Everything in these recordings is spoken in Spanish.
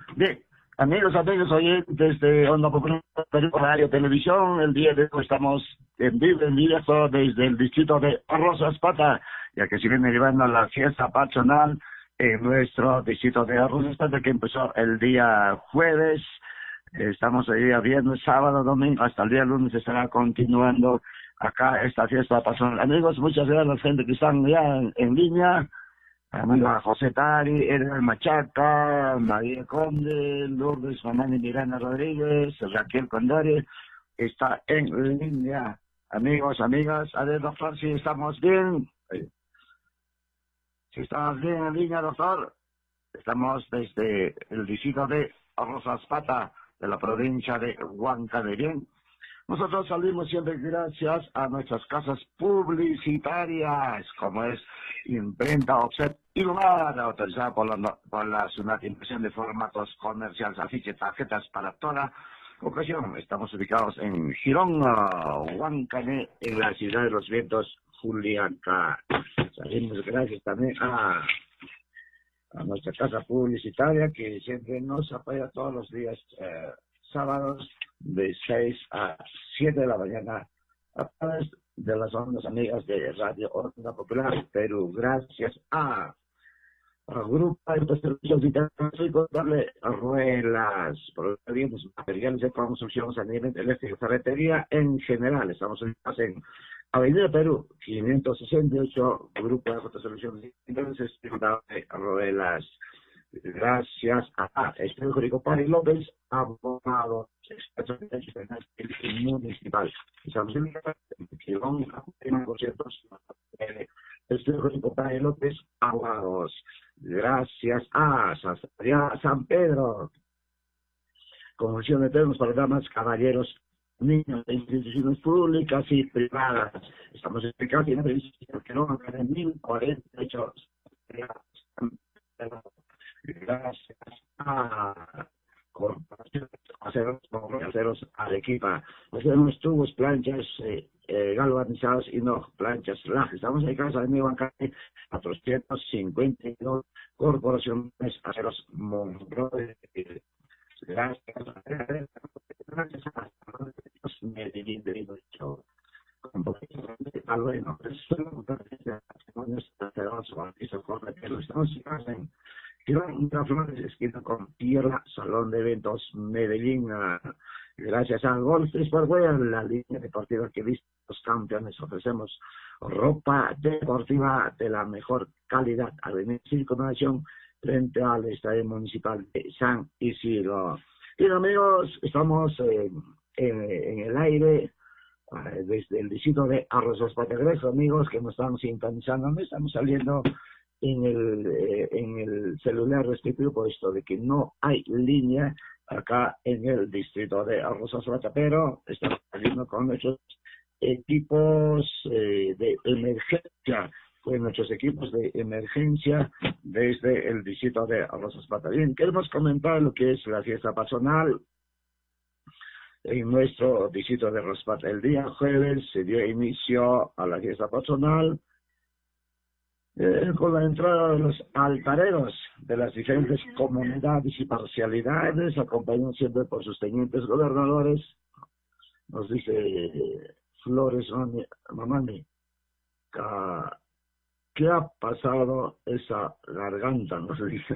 Bien, amigos oyentes de Onda Popular Perú Radio Televisión, el día de hoy estamos en vivo, en directo desde el distrito de Arroz Pata, ya que se viene llevando la fiesta patronal en nuestro distrito de Arroz Pata, que empezó el día jueves. Estamos ahí a viernes, sábado, domingo, hasta el día lunes estará continuando acá esta fiesta patronal. Amigos, muchas gracias a la gente que están ya en línea. Amiga José Tari, Edgar Machaca, María Conde, Lourdes Mamani Miranda Rodríguez, Raquel Condori, está en línea. Amigos, amigas, a ver, doctor, si estamos bien. Si estamos bien en línea, doctor. Estamos desde el distrito de Rosaspata, de la provincia de Huanca de Bien. Nosotros salimos siempre gracias a nuestras casas publicitarias, como es Imprenta Offset y Lugar, autorizada por la SUNAT, impresión de formatos comerciales, afiches, tarjetas para toda ocasión. Estamos ubicados en Girón, Huancané, en la ciudad de los vientos, Juliaca. Salimos gracias también a nuestra casa publicitaria, que siempre nos apoya todos los días sábados de 6 a 7 de la mañana a través de las ondas amigas de Radio Onda Popular Perú. Gracias a Grupo de Servicios Vitales, darle ruelas, productos, materiales de construcción a nivel eléctrico, ferretería en general. Estamos en Avenida Perú, 568, Grupo de Soluciones Vitales, de ruelas. Gracias a Estudio Jurídico Pari López, abogado municipal. Estamos en Estudio Jurídico Pari López, abogados. Gracias a San Pedro, Convención de Termos para damas, caballeros, niños de instituciones públicas y privadas. Estamos explicados en el que no en 1048. Gracias a Corporación Aceros Arequipa. Hacemos tubos, planchas galvanizados y no planchas lajes. Estamos en casa de mi banca a 352 Corporaciones Aceros Monroe. Gracias a Medellín de Show. Con poquito de algo de no, estamos en Flores, esquina con Tierra, Salón de Eventos Medellín. Gracias a Golf Sportwear, la línea deportiva que viste los campeones, ofrecemos ropa deportiva de la mejor calidad. Avenida Circunvalación, frente al Estadio Municipal de San Isidro. Bien, amigos, estamos en el aire desde el distrito de Arroz Patagreso, amigos que nos están sintonizando. No estamos saliendo en el celular respectivo, puesto de que no hay línea acá en el distrito de Arroz Pata, pero estamos saliendo con nuestros equipos de emergencia, con nuestros equipos de emergencia desde el distrito de Arroz Pata. Bien, queremos comentar lo que es la fiesta patronal en nuestro distrito de Arroz Pata. El día jueves se dio inicio a la fiesta patronal con la entrada de los altareros de las diferentes comunidades y parcialidades, acompañados siempre por sus tenientes gobernadores. Nos dice Flores Mamani, ¿qué ha pasado esa garganta? Nos dice.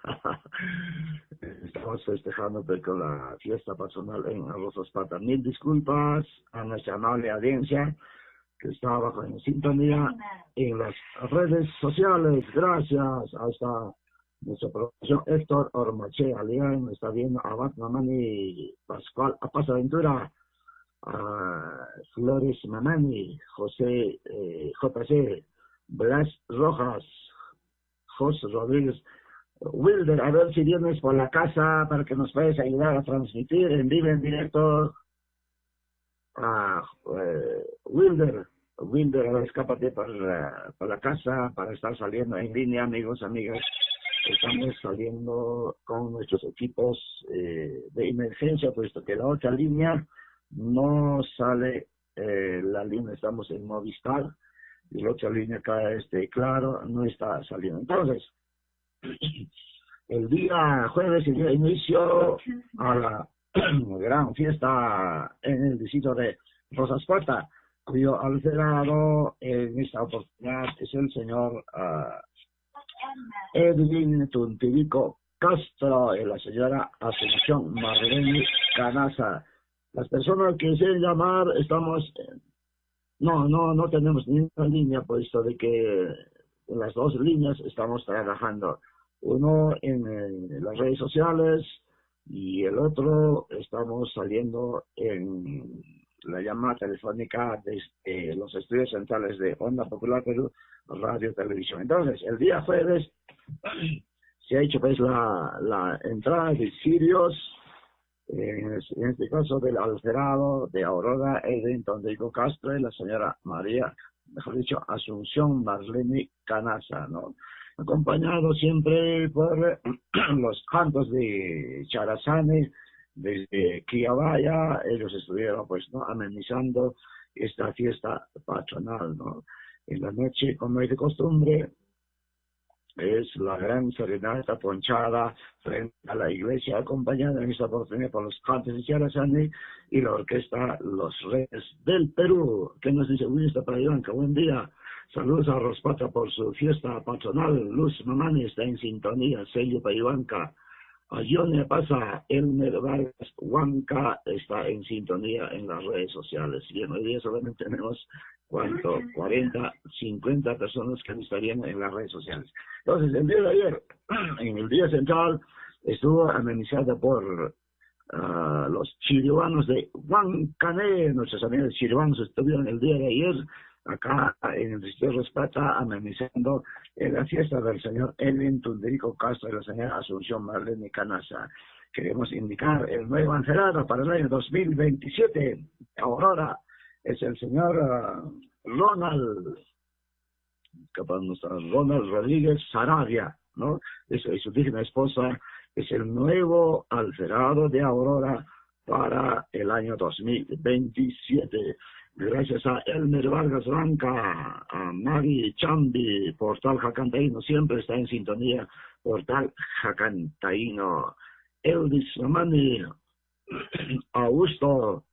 Estamos festejando con la fiesta patronal en Arroz Pata. Mil disculpas a nuestra amable audiencia que está bajo en sintonía en las redes sociales. Gracias hasta nuestra profesor Héctor Ormache Alián, está viendo a Bat Mamani, Pascual Apaz Aventura, a Flores Mamani, José JC, Blas Rojas, José Rodríguez, Wilder, a ver si vienes por la casa para que nos puedas ayudar a transmitir en vivo, en directo. Wilder, a ver, escápate para la casa para estar saliendo en línea, amigos, amigas. Estamos saliendo con nuestros equipos de emergencia, puesto que la otra línea no sale, la línea, estamos en Movistar, y la otra línea acá, claro, no está saliendo. Entonces, el día jueves se dio inicio a la gran fiesta en el distrito de Rosaspata, cuyo alcerado en esta oportunidad es el señor Edwin Tuntirico Castro y la señora Asunción Marlene Canaza. Las personas que deseen llamar, estamos, no tenemos ninguna línea, puesto de que en las dos líneas estamos trabajando. Uno en las redes sociales y el otro estamos saliendo en la llamada telefónica desde los estudios centrales de Onda Popular Perú, Radio Televisión. Entonces, el día jueves se ha hecho pues la entrada de cirios, en este caso del alcerado de Aurora Edwin Tuntirico Castro y la señora María, mejor dicho, Asunción Marlene Canaza, ¿no? Acompañado siempre por los cantos de Charazane desde Quillabaya. Ellos estuvieron pues no amenizando esta fiesta patronal, ¿no? En la noche, como es de costumbre, es la gran serenata ponchada frente a la iglesia, acompañada en esta oportunidad por los cantos de Charazane y la orquesta Los Reyes del Perú. ¿Qué nos dice Wilson para Ivanka? Buen día. Saludos a Rospata por su fiesta patronal. Luz Mamani está en sintonía. Sello para Ivanka. A Johnny pasa. Elmer Vargas Huanca está en sintonía en las redes sociales. Bien, hoy día solamente tenemos, ¿cuánto? 40, 50 personas que estarían en las redes sociales. Entonces, el día de ayer, en el día central, estuvo amenizada por los chiribanos de Huancané. Nuestros amigos chiribanos estuvieron el día de ayer acá en el distrito de Rosaspata amenizando la fiesta del señor Edwin Tuntirico Castro y la señora Asunción Marlene Canaza. Queremos indicar el nuevo alcerado para el año 2027. Aurora es el señor Ronald Rodríguez Sarabia, ¿no? Es su digna esposa. Es el nuevo alcerado de Aurora para el año 2027. Gracias a Elmer Vargas Blanca, a Mari Chambi, Portal Jacantaíno, siempre está en sintonía, Portal Jacantaíno. Elvis Mamani, Augusto,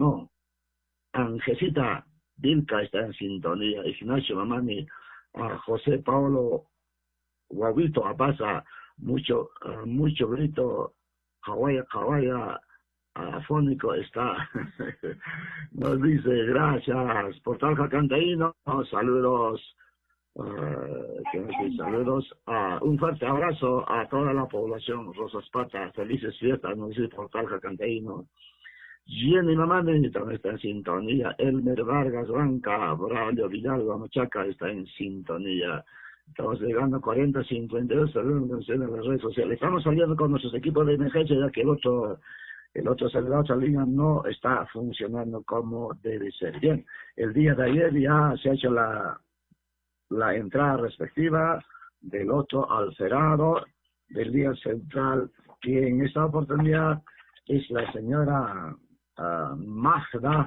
Angesita Vilca está en sintonía, Ignacio Mamani, a José Paulo Guavito Apasa, mucho grito, Hawaya, afónico está. Nos dice gracias Portal Jacantaíno, saludos, saludos, un fuerte abrazo a toda la población Rosaspata, felices fiestas, nos dice Portal Jacantaíno. Jenny Mamani también está en sintonía. Elmer Vargas Blanca, Braulio Vidal Machaca está en sintonía. Estamos llegando a 40, 52 saludos en las redes sociales. Estamos saliendo con nuestros equipos de emergencia, ya que el otro otra línea no está funcionando como debe ser. Bien, el día de ayer ya se ha hecho la entrada respectiva del otro alcerado del día central, que en esta oportunidad es la señora Magda,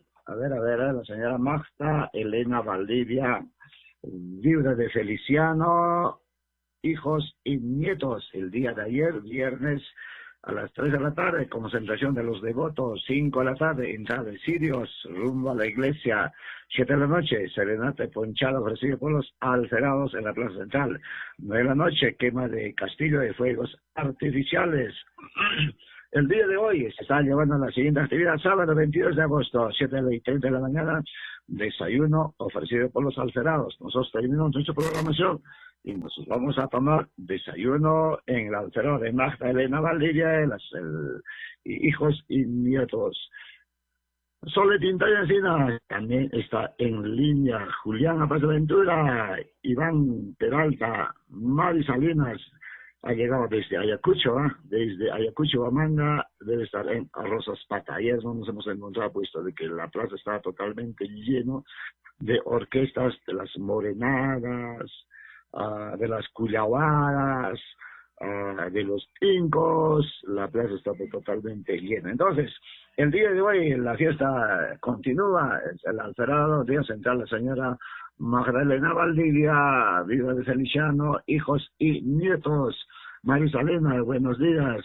la señora Magda Elena Valdivia, viuda de Feliciano, hijos y nietos. El día de ayer, viernes, a las 3 de la tarde, concentración de los devotos. 5 de la tarde, entrada de cirios, rumbo a la iglesia. 7 de la noche, serenata ponchada ofrecida por los alcerados en la plaza central. 9 de la noche, quema de castillo de fuegos artificiales. El día de hoy se está llevando la siguiente actividad: sábado 22 de agosto, 7:30 de la mañana, desayuno ofrecido por los alcerados. Nosotros terminamos nuestra programación y nos vamos a tomar desayuno en el alcerado de Magda Elena Valdivia, hijos y nietos. Soletinta y Encina también está en línea. Julián Aventura, Iván Peralta, Mari Salinas ha llegado desde Ayacucho, desde Ayacucho a Manga, debe estar en Rosaspata. Ayer no nos hemos encontrado, puesto de que la plaza está totalmente lleno de orquestas, de las morenadas, de las cuyahuadas, de los tincos. La plaza está totalmente llena. Entonces, el día de hoy la fiesta continúa. El alcerado, día central, la señora Magdalena Valdivia, viuda de Feliciano, hijos y nietos. Marisalena, buenos días.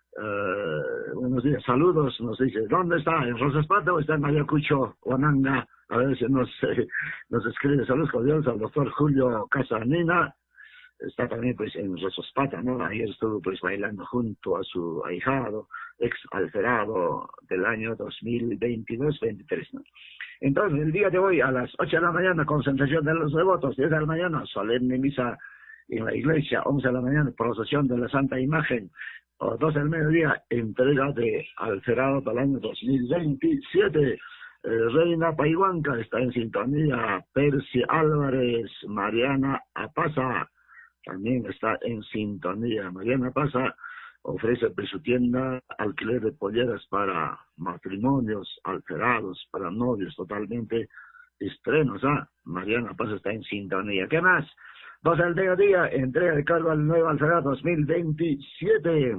Buenos días, saludos, nos dice, ¿dónde está? ¿En Rosaspata o está en Ayacucho, Huananga? A ver si nos escribe. Saludos cordiales al doctor Julio Casanina. Está también pues en Rosaspata, ¿no? Ayer estuvo pues bailando junto a su ahijado, ex alterado del año 2022-23, ¿no? Entonces, el día de hoy, a las 8 de la mañana, concentración de los devotos, 10 de la mañana, solemne misa en la iglesia, 11 de la mañana, procesión de la Santa Imagen, o 12 del mediodía, entrega de alterado para el año 2027. Reina Paihuanca está en sintonía, Percy Álvarez, Mariana Apaza también está en sintonía. Mariana Apaza ofrece pues, su tienda, alquiler de polleras para matrimonios alterados, para novios totalmente estrenos. Mariana Apaza está en sintonía. ¿Qué más? 12 del mediodía, entrega de cargo al nuevo alterado 2027.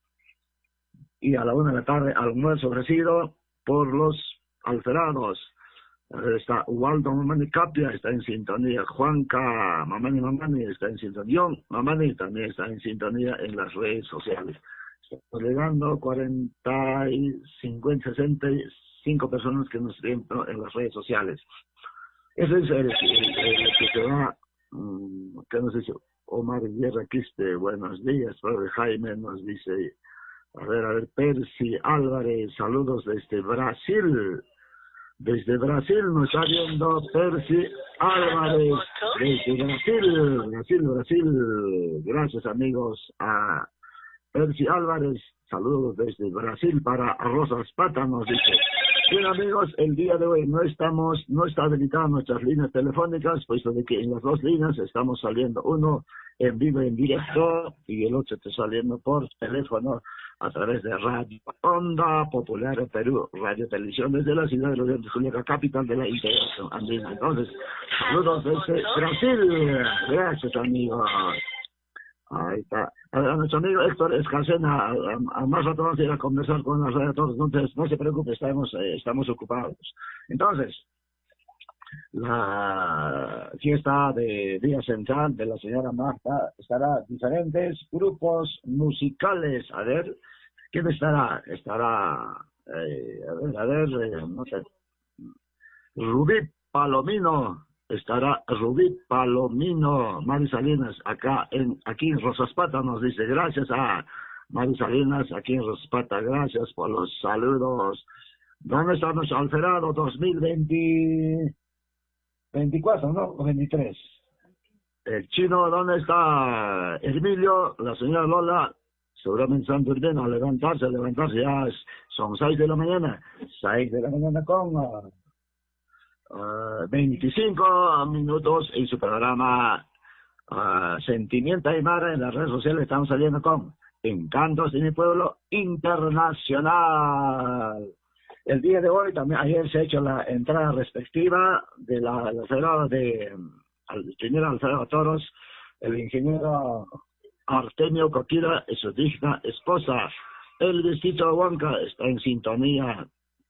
Y a la 1 de la tarde, almuerzo ofrecido por los alterados. Está Waldo Mamani Capia, está en sintonía. Juanca Mamani está en sintonía. Mamani también está en sintonía en las redes sociales. Estamos llegando 40, 50, 65 personas que nos siguen en las redes sociales. Ese es el que se va, ¿qué nos dice? Omar Guerra Quiste, buenos días. Padre Jaime nos dice, a ver, Percy Álvarez, saludos desde Brasil. Desde Brasil nos está viendo Percy Álvarez, desde Brasil. Gracias amigos a Percy Álvarez, saludos desde Brasil para Rosaspata, nos dice. Bien amigos, el día de hoy no está habilitadas nuestras líneas telefónicas, puesto de que en las dos líneas estamos saliendo, uno en vivo en directo y el otro está saliendo por teléfono a través de Radio Onda Popular Perú, Radio Televisión desde la ciudad de Río de Janeiro, capital de la integración andina. Entonces, saludos desde Brasil. Gracias amigos. Ahí está. A nuestro amigo Héctor Escalcena, a más rato vamos a ir a conversar con las redactores, entonces no se preocupe, estamos ocupados. Entonces, la fiesta de Día Central de la señora Marta estará diferentes grupos musicales. A ver, ¿quién estará? Estará, no sé, Rubí Palomino. Estará Rubí Palomino, Mari Salinas, aquí en Rosaspata, nos dice, gracias a Mari Salinas, aquí en Rosaspata, gracias por los saludos. ¿Dónde está nuestro alterado 2024, no? ¿O 23? El chino, ¿dónde está? Emilio, la señora Lola, seguramente están durmiendo, a levantarse, ya son 6 de la mañana, 6 de la mañana con 25 minutos en su programa Sentimiento Aymara. En las redes sociales estamos saliendo con Encantos de mi Pueblo Internacional. El día de hoy, también ayer se ha hecho la entrada respectiva de la federada al ingeniero Alfredo Toros, el ingeniero Artemio Coquira y su digna esposa. El distrito de Huanca está en sintonía,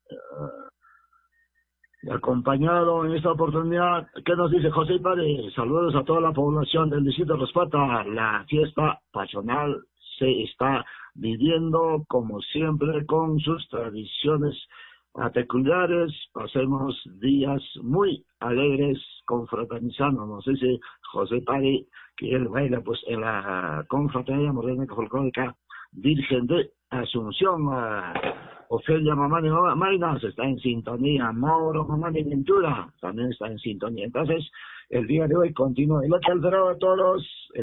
acompañado en esta oportunidad. ¿Qué nos dice José Párez? Saludos a toda la población del distrito de Rosaspata. La fiesta patronal se está viviendo como siempre con sus tradiciones peculiares. Pasemos días muy alegres confraternizando. Nos dice José Párez que él baila pues en la confraternidad moderna folclórica Virgen de Asunción. Ofelia Mamani Mainas está en sintonía. Mauro Mamani Ventura también está en sintonía. Entonces, el día de hoy continúa el otro alterado de todos.